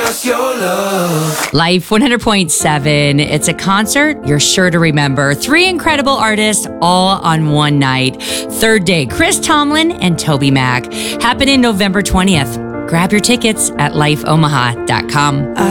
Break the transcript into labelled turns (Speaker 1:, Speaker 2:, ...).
Speaker 1: just your love.
Speaker 2: Life 100.7. It's a concert you're sure to remember. 3 incredible artists all on one night. Third day, Chris Tomlin and Toby Mac. Happening November 20th. Grab your tickets at lifeomaha.com.